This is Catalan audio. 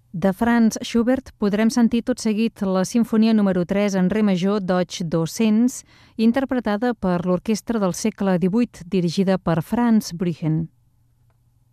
De Franz Schubert podrem sentir tot seguit la Simfonia número 3 en re major d'Och 200, interpretada per l'Orquestra del segle XVIII, dirigida per Franz Brüchen.